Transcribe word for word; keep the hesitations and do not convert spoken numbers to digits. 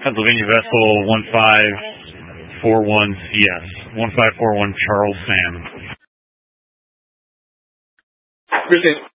Pennsylvania vessel one five four one C S. one five four one Charles Sam. Appreciate it.